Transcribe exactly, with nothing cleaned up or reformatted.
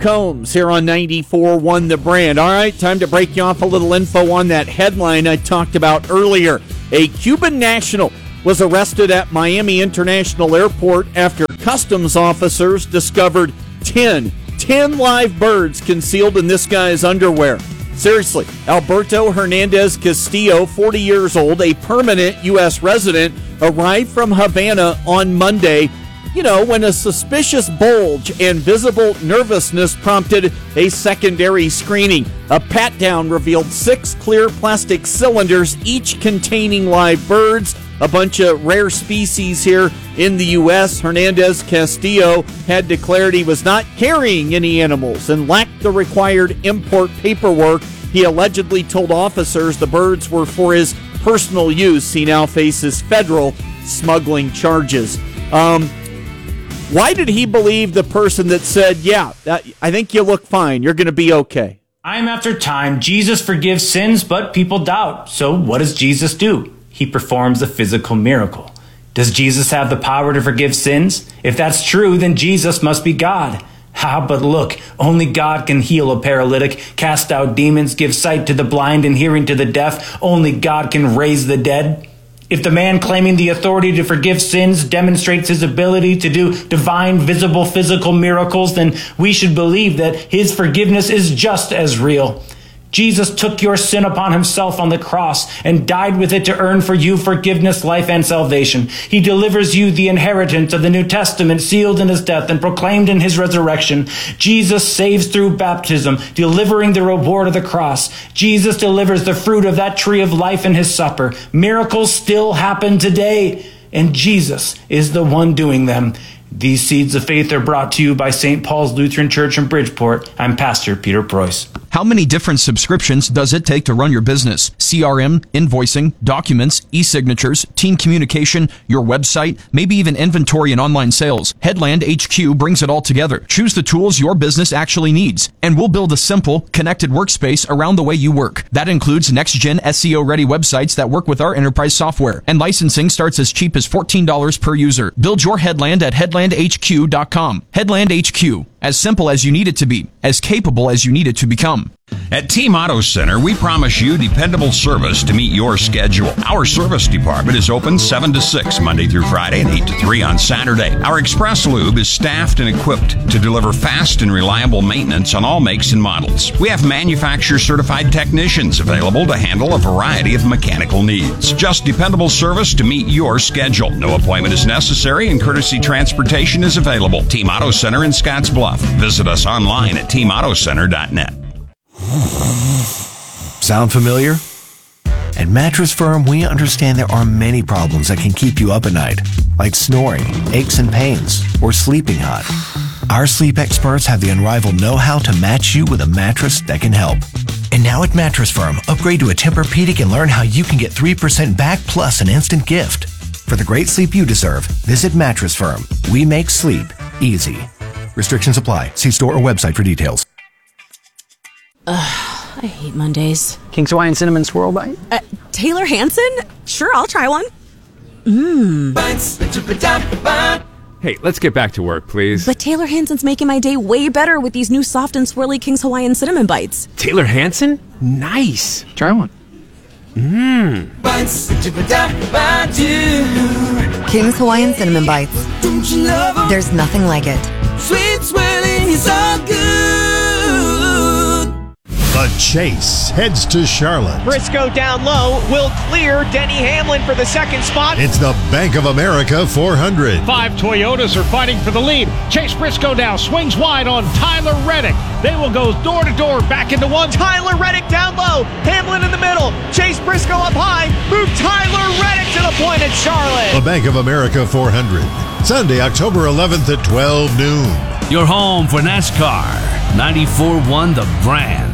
Combs here on ninety-four one The Brand. All right, time to break you off a little info on that headline I talked about earlier. A Cuban national was arrested at Miami International Airport after customs officers discovered ten, ten live birds concealed in this guy's underwear. Seriously, Alberto Hernandez Castillo, forty years old, a permanent U S resident, arrived from Havana on Monday, you know, when a suspicious bulge and visible nervousness prompted a secondary screening. A pat-down revealed six clear plastic cylinders, each containing live birds, a bunch of rare species here in the U S. Hernandez Castillo had declared he was not carrying any animals and lacked the required import paperwork. He allegedly told officers the birds were for his personal use. He now faces federal smuggling charges. Um, why did he believe the person that said, yeah, that, I think you look fine, you're going to be okay? Time after time, Jesus forgives sins, but people doubt. So what does Jesus do? He performs a physical miracle. Does Jesus have the power to forgive sins? If that's true, then Jesus must be God. Ha, but look, only God can heal a paralytic, cast out demons, give sight to the blind and hearing to the deaf. Only God can raise the dead. If the man claiming the authority to forgive sins demonstrates his ability to do divine, visible, physical miracles, then we should believe that his forgiveness is just as real. Jesus took your sin upon himself on the cross and died with it to earn for you forgiveness, life, and salvation. He delivers you the inheritance of the New Testament, sealed in his death and proclaimed in his resurrection. Jesus saves through baptism, delivering the reward of the cross. Jesus delivers the fruit of that tree of life in his supper. Miracles still happen today, and Jesus is the one doing them. These seeds of faith are brought to you by Saint Paul's Lutheran Church in Bridgeport. I'm Pastor Peter Preuss. How many different subscriptions does it take to run your business? C R M, invoicing, documents, e-signatures, team communication, your website, maybe even inventory and online sales. Headland H Q brings it all together. Choose the tools your business actually needs, and we'll build a simple, connected workspace around the way you work. That includes next-gen S E O-ready websites that work with our enterprise software, and licensing starts as cheap as fourteen dollars per user. Build your Headland at headland h q dot com. Headland H Q. As simple as you need it to be, as capable as you need it to become. At Team Auto Center, we promise you dependable service to meet your schedule. Our service department is open seven to six, Monday through Friday, and eight to three on Saturday. Our Express Lube is staffed and equipped to deliver fast and reliable maintenance on all makes and models. We have manufacturer-certified technicians available to handle a variety of mechanical needs. Just dependable service to meet your schedule. No appointment is necessary, and courtesy transportation is available. Team Auto Center in Scotts Bluff. Visit us online at team auto center dot net. Sound familiar? At Mattress Firm, we understand there are many problems that can keep you up at night, like snoring, aches and pains, or sleeping hot. Our sleep experts have the unrivaled know-how to match you with a mattress that can help. And now at Mattress Firm, upgrade to a Tempur-Pedic and learn how you can get three percent back plus an instant gift. For the great sleep you deserve, visit Mattress Firm. We make sleep easy. Restrictions apply. See store or website for details. Ugh, I hate Mondays. King's Hawaiian Cinnamon Swirl Bite? Uh, Taylor Hanson? Sure, I'll try one. Mmm. Hey, let's get back to work, please. But Taylor Hanson's making my day way better with these new soft and swirly King's Hawaiian Cinnamon Bites. Taylor Hanson? Nice. Try one. Mmm. King's Hawaiian Cinnamon Bites. There's nothing like it. Sweet swirling is all good. The chase heads to Charlotte. Briscoe down low will clear Denny Hamlin for the second spot. It's the Bank of America four hundred. Five Toyotas are fighting for the lead. Chase Briscoe now swings wide on Tyler Reddick. They will go door to door back into one. Tyler Reddick down low. Hamlin in the middle. Chase Briscoe up high. Move Tyler Reddick to the point at Charlotte. The Bank of America four hundred. Sunday, October eleventh at twelve noon. Your home for NASCAR. ninety-four one The Brand.